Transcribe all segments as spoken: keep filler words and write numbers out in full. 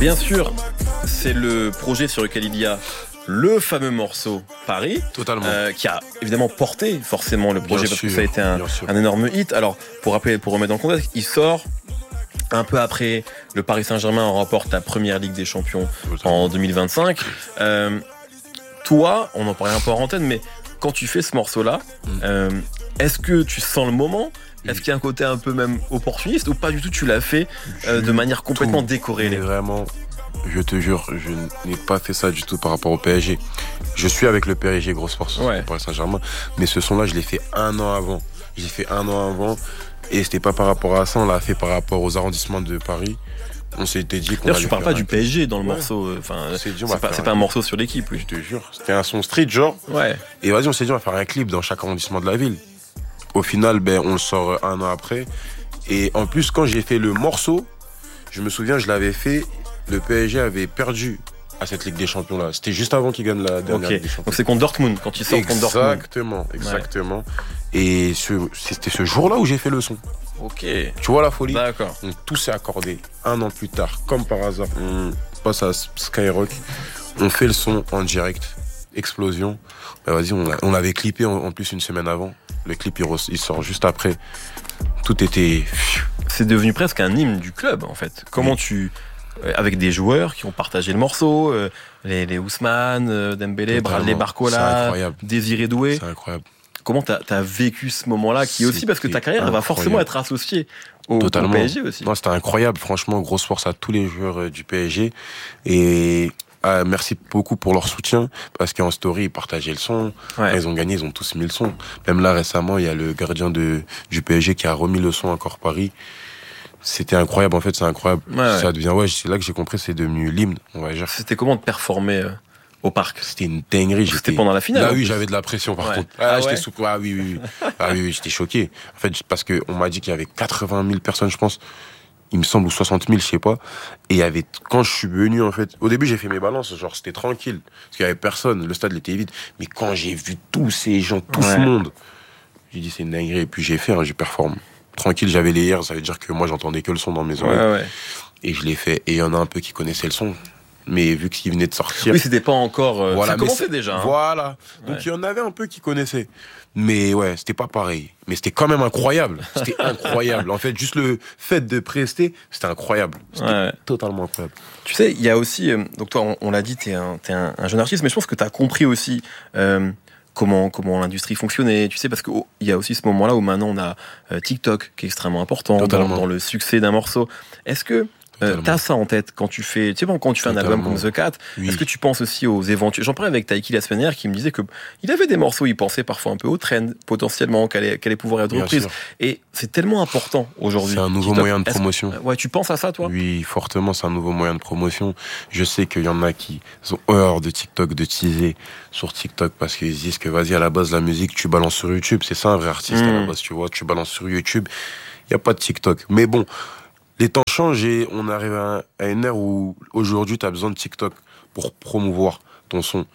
Bien sûr, c'est le projet sur lequel il y a le fameux morceau Paris, Totalement. Euh, qui a évidemment porté forcément le projet Bien parce sûr, que ça a été un, un énorme hit. Alors, pour rappeler, pour remettre dans le contexte, il sort un peu après le Paris Saint-Germain remporte la première Ligue des Champions en deux mille vingt-cinq. Euh, toi, on en parlait un peu en antenne, mais quand tu fais ce morceau-là, mm. euh, est-ce que tu sens le moment ? Est-ce qu'il y a un côté un peu même opportuniste ou pas du tout, tu l'as fait euh, de manière complètement tout, décorrélée ? Vraiment, je te jure, je n'ai pas fait ça du tout par rapport au P S G. Je suis avec le P S G, grosse force, ouais. Paris Saint-Germain, mais ce son-là, je l'ai fait un an avant. Je l'ai fait un an avant et c'était pas par rapport à ça, on l'a fait par rapport aux arrondissements de Paris. On s'était dit qu'on D'ailleurs, je parle pas du P P S G dans le ouais. morceau. Enfin, c'est, dit, c'est, pas, c'est pas un morceau sur l'équipe. Oui. Je te jure, c'était un son street, genre. Ouais. Et vas-y, on s'est dit, on va faire un clip dans chaque arrondissement de la ville. Au final, ben, on le sort un an après. Et en plus, quand j'ai fait le morceau, je me souviens, je l'avais fait, le P S G avait perdu à cette Ligue des Champions-là. C'était juste avant qu'ils gagnent la dernière okay. Ligue des Champions. Donc c'est contre Dortmund, quand ils sortent contre Dortmund. Exactement, exactement. Ouais. Et ce, c'était ce jour-là où j'ai fait le son. Ok. Tu vois la folie ? D'accord. Donc tout s'est accordé. Un an plus tard, comme par hasard, on passe à Skyrock. On fait le son en direct. Explosion. Ben vas-y, on, on l'avait clippé en, en plus une semaine avant. Le clip, il, re, il sort juste après. Tout était... C'est devenu presque un hymne du club, en fait. Comment oui. tu... Avec des joueurs qui ont partagé le morceau, euh, les, les Ousmane, euh, Dembélé, Bradley Barcola, Désiré Doué. C'est incroyable. Comment t'as, t'as vécu ce moment-là qui est aussi, parce que ta carrière elle va forcément être associée au, au P S G aussi. Non, c'était incroyable. Franchement, grosse force à tous les joueurs euh, du P S G. Et... Ah, merci beaucoup pour leur soutien, parce qu'en story, ils partageaient le son. Ouais. Quand ils ont gagné, ils ont tous mis le son. Même là, récemment, il y a le gardien de, du P S G qui a remis le son encore Paris. C'était incroyable, en fait, c'est incroyable. Ouais, ça ouais. devient, ouais, c'est là que j'ai compris, c'est devenu l'hymne, on va dire. C'était comment de performer euh, au parc ? C'était une dinguerie. C'était pendant la finale. Là, oui, j'avais de la pression, par ouais. contre. Ah, ah j'étais ouais. sous, ah oui, oui, oui. ah oui, oui, j'étais choqué. En fait, parce que on m'a dit qu'il y avait quatre-vingt mille personnes, je pense. Il me semble, ou soixante mille, je sais pas. Et il y avait, quand je suis venu, en fait, au début, j'ai fait mes balances, genre, c'était tranquille. Parce qu'il y avait personne, le stade il était vide. Mais quand j'ai vu tous ces gens, tout ouais. ce monde, j'ai dit, c'est une dinguerie. Et puis j'ai fait, hein, j'ai performé. Tranquille, j'avais les airs, ça veut dire que moi, j'entendais que le son dans mes oreilles. Ouais, ouais. Et je l'ai fait. Et il y en a un peu qui connaissaient le son. Mais vu qu'il venait de sortir. Oui, c'était pas encore. Euh, voilà, ça commençait déjà. Hein. Voilà. Donc ouais. il y en avait un peu qui connaissaient. Mais ouais, c'était pas pareil. Mais c'était quand même incroyable. C'était incroyable. En fait, juste le fait de prester, c'était incroyable. C'était ouais. totalement incroyable. Tu sais, il y a aussi. Euh, donc toi, on, on l'a dit, t'es un, t'es un, un jeune artiste, mais je pense que t'as compris aussi. Euh, Comment, comment l'industrie fonctionnait, tu sais, parce qu'il oh, y a aussi ce moment-là où maintenant on a euh, TikTok qui est extrêmement important dans, dans le succès d'un morceau. Est-ce que euh, t'as ça en tête quand tu fais, tu sais, bon, quand tu fais Totalement. un album comme The Cat, oui. est-ce que tu penses aussi aux éventuels? J'en parlais avec Taiki la semaine dernière qui me disait que il avait des morceaux, il pensait parfois un peu au trend, potentiellement, qu'elle allait, qu'elle allait pouvoir être reprise. Et c'est tellement important aujourd'hui. C'est un nouveau TikTok. moyen de promotion. Que, ouais, tu penses à ça, toi? Oui, fortement, c'est un nouveau moyen de promotion. Je sais qu'il y en a qui ont horreur de TikTok, de teaser sur TikTok parce qu'ils disent que vas-y, à la base, la musique, tu balances sur YouTube. C'est ça un vrai artiste mmh. à la base, tu vois. Tu balances sur YouTube. Il n'y a pas de TikTok. Mais bon, les temps changent et on arrive à, à une ère où aujourd'hui, tu as besoin de TikTok pour promouvoir ton son.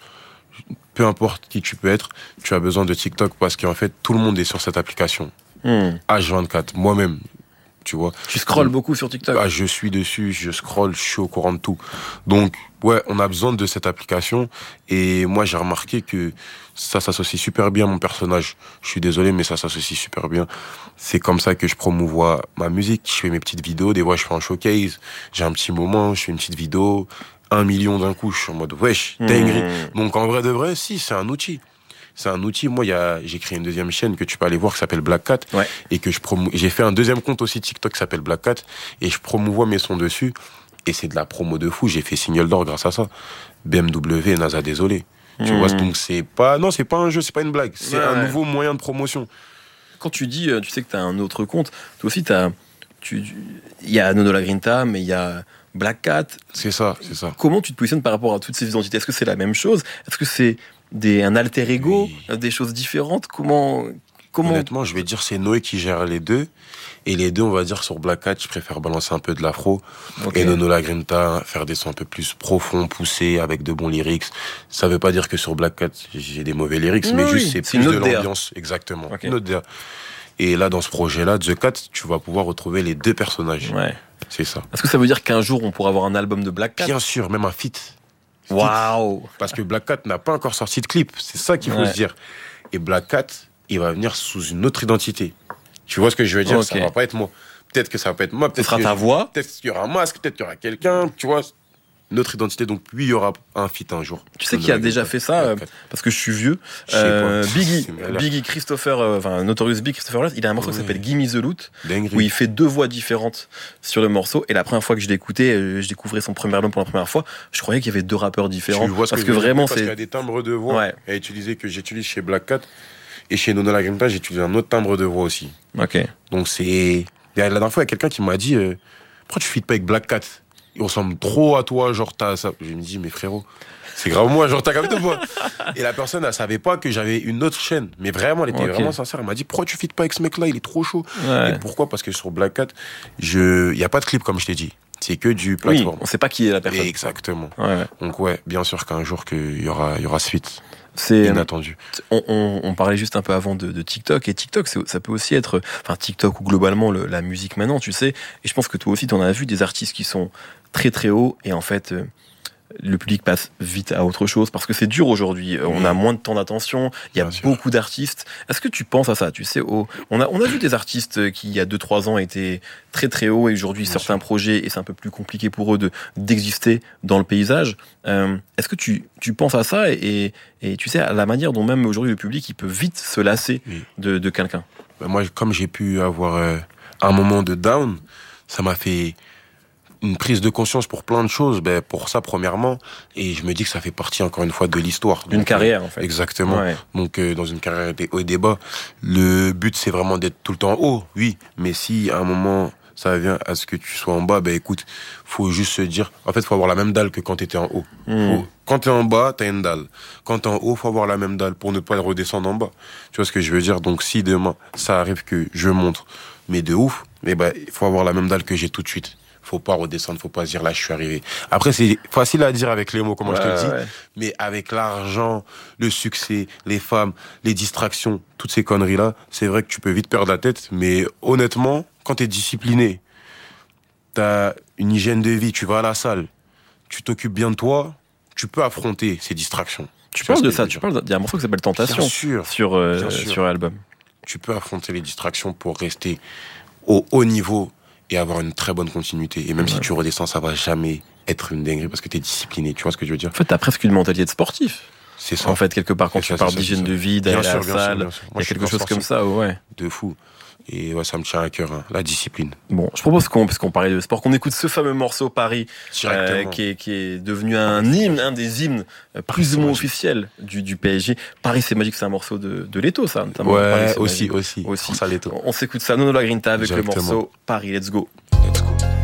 Peu importe qui tu peux être, tu as besoin de TikTok parce qu'en fait, tout le monde est sur cette application. Mmh. H vingt-quatre, moi-même. Tu vois. Tu scrolles Donc, beaucoup sur TikTok. Ah, je suis dessus, je scrolle, je suis au courant de tout. Donc, ouais, on a besoin de cette application. Et moi, j'ai remarqué que ça s'associe super bien à mon personnage. Je suis désolé, mais ça s'associe super bien. C'est comme ça que je promouvois ma musique. Je fais mes petites vidéos. Des fois, je fais un showcase. J'ai un petit moment, je fais une petite vidéo. Un million d'un coup, je suis en mode, wesh, dinguerie. Mmh. Donc, en vrai de vrai, si, c'est un outil. C'est un outil. Moi, il y a, j'ai créé une deuxième chaîne que tu peux aller voir qui s'appelle Black Cat. Ouais. Et que je promou... j'ai fait un deuxième compte aussi TikTok qui s'appelle Black Cat. Et je promouvois mes sons dessus. Et c'est de la promo de fou. J'ai fait single d'or grâce à ça. B M W, NASA, désolé. Mmh. Tu vois, donc c'est pas, non, c'est pas un jeu, c'est pas une blague. C'est ouais, un ouais. nouveau moyen de promotion. Quand tu dis, tu sais que t'as un autre compte, toi aussi t'as, tu, il y a Nono La Grinta, mais il y a Black Cat. C'est ça, c'est ça. Comment tu te positionnes par rapport à toutes ces identités? Est-ce que c'est la même chose? Est-ce que c'est Des, un alter ego, oui. des choses différentes? Comment, comment... Honnêtement, je vais dire c'est Noé qui gère les deux. Et les deux, on va dire, sur Black Cat, je préfère balancer un peu de l'afro. Okay. Et Nono La Grinta, faire des sons un peu plus profonds, poussés, avec de bons lyrics. Ça veut pas dire que sur Black Cat, j'ai des mauvais lyrics, oui, mais oui. juste c'est, c'est plus de l'ambiance. Exactement. Okay. Une autre D A. Et là, dans ce projet-là, The Cat, tu vas pouvoir retrouver les deux personnages. Ouais. C'est ça. Est-ce que ça veut dire qu'un jour, on pourra avoir un album de Black Cat? Bien sûr, même un feat. Waouh. Parce que Black Cat n'a pas encore sorti de clip. C'est ça qu'il faut Ouais. se dire. Et Black Cat, il va venir sous une autre identité. Tu vois ce que je veux dire? Ok. Ça va pas être moi. Peut-être que ça va pas être moi. Ce Peut-être sera que ta voix. Peut-être qu'il y aura un masque. Peut-être qu'il y aura quelqu'un. Tu vois, une autre identité. Donc, oui, il y aura un feat un jour. Tu sais qui a déjà fait ça, euh, parce que je suis vieux. Je sais Euh, pas. Biggie, C'est malade. Biggie Christopher, euh, enfin Notorious Big Christopher Lewis, il a un morceau qui Ouais. s'appelle Gimme the Loot, Dinguerie. où il fait deux voix différentes sur le morceau. Et la première fois que je l'écoutais, euh, je découvrais son premier album pour la première fois, je croyais qu'il y avait deux rappeurs différents. Tu vois ce parce que, que je veux dire, vraiment, parce qu'il y a c'est. des timbres de voix Ouais. à utiliser que j'utilise chez Black Cat. Et chez Nono La Grinta, j'utilise un autre timbre de voix aussi. Ok. Donc, c'est. La dernière fois, il y a quelqu'un qui m'a dit euh, pourquoi tu fites pas avec Black Cat? Il ressemble trop à toi, genre t'as ça. Je me dis, mais frérot, c'est grave moi, genre t'as capté ou pas? Et la personne, elle savait pas que j'avais une autre chaîne. Mais vraiment, elle était Ok. vraiment sincère. Elle m'a dit, pourquoi tu fites pas avec ce mec-là? Il est trop chaud. Ouais. Et pourquoi? Parce que sur Black Cat, je... il n'y a pas de clip, comme je t'ai dit. C'est que du Oui, plateforme. on sait pas qui est la personne. Exactement. Ouais. Donc, ouais, bien sûr qu'un jour, qu'il y aura, il y aura suite. C'est. Inattendu. On, on, on parlait juste un peu avant de, de TikTok, et TikTok, c'est- ça peut aussi être, enfin TikTok ou globalement le- la musique maintenant, tu sais. Et je pense que toi aussi, tu en as vu des artistes qui sont très très hauts, et en fait, euh, le public passe vite à autre chose parce que c'est dur aujourd'hui. Euh, On a moins de temps d'attention. Il y a Bien sûr. beaucoup d'artistes. Est-ce que tu penses à ça? Tu sais, au- on a on a vu des artistes qui il y a deux trois ans étaient très très hauts et aujourd'hui Bien sortent un projet et c'est un peu plus compliqué pour eux de d'exister dans le paysage. Euh, Est-ce que tu tu penses à ça et, et tu sais à la manière dont même aujourd'hui le public il peut vite se lasser Oui. de, de quelqu'un? Ben, moi, comme j'ai pu avoir euh, un moment de down, ça m'a fait une prise de conscience pour plein de choses. Ben, pour ça, premièrement, et je me dis que ça fait partie, encore une fois, de l'histoire. D'une Donc, carrière en fait. Exactement. Ouais. Donc, euh, dans une carrière des hauts et des bas, le but, c'est vraiment d'être tout le temps haut, oui. Mais si, à un moment, ça vient à ce que tu sois en bas, ben écoute, faut juste se dire... En fait, faut avoir la même dalle que quand t'étais en haut. Mmh. Faut- Quand t'es en bas, t'as une dalle. Quand t'es en haut, faut avoir la même dalle pour ne pas redescendre en bas. Tu vois ce que je veux dire? Donc, si demain, ça arrive que je montre, mais de ouf, mais ben, il faut avoir la même dalle que j'ai tout de suite. Faut pas redescendre, faut pas se dire là je suis arrivé. Après c'est facile à dire avec les mots, comment je te le Ouais, dis, ouais. mais avec l'argent, le succès, les femmes, les distractions, toutes ces conneries là, c'est vrai que tu peux vite perdre la tête. Mais honnêtement, quand t'es discipliné, t'as une hygiène de vie, tu vas à la salle, tu t'occupes bien de toi, tu peux affronter ces distractions. Tu vois parles ce de que je ça. veux Tu dire? parles. Il y a un morceau qui s'appelle Tentation Bien sûr. sur euh, Bien sûr. sur l'album. Tu peux affronter les distractions pour rester au haut niveau et avoir une très bonne continuité. Et même Ouais. si tu redescends, ça va jamais être une dinguerie parce que t'es discipliné. Tu vois ce que je veux dire? En fait, t'as presque une mentalité de sportif. C'est ça. En fait, quelque part, quand C'est tu ça, parles c'est ça, d'hygiène c'est de ça. vie, d'aller à Bien la sûr, bien sûr, salle, bien sûr. il Moi, y a je suis quelque grand chose comme sportif. ça, ouais. De fou. Et ouais, ça me tient à cœur, hein, la discipline. Bon, je propose qu'on, parce qu'on parlait de sport, qu'on écoute ce fameux morceau Paris, euh, Directement. qui, est, qui est devenu un hymne, un des hymnes euh, plus ou moins Magique. officiels du, du P S G. Paris, c'est magique, c'est un morceau de, de Leto, ça, notamment. Paris, Ouais, c'est aussi, magique. aussi. Aussi. Pour ça, les taux. On, on s'écoute ça, Nono La Grinta avec Directement. le morceau Paris, let's go.